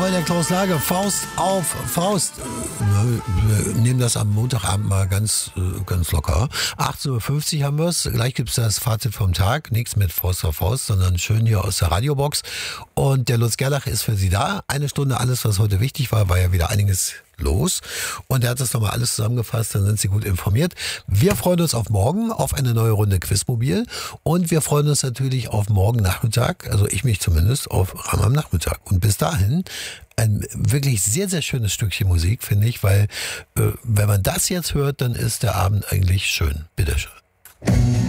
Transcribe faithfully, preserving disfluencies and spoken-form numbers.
weil der Klaus Lage Faust auf Faust. Wir nehmen das am Montagabend mal ganz, ganz locker. achtzehn Uhr fünfzig haben wir es. Gleich gibt es das Fazit vom Tag. Nichts mit Faust auf Faust, sondern schön hier aus der Radiobox. Und der Lutz Gerlach ist für Sie da. Eine Stunde alles, was heute wichtig war, war ja wieder einiges los. Und er hat das nochmal alles zusammengefasst, dann sind Sie gut informiert. Wir freuen uns auf morgen, auf eine neue Runde Quizmobil. Und wir freuen uns natürlich auf morgen Nachmittag, also ich mich zumindest, auf Ram am Nachmittag. Und bis dahin ein wirklich sehr, sehr schönes Stückchen Musik, finde ich, weil äh, wenn man das jetzt hört, dann ist der Abend eigentlich schön. Bitteschön.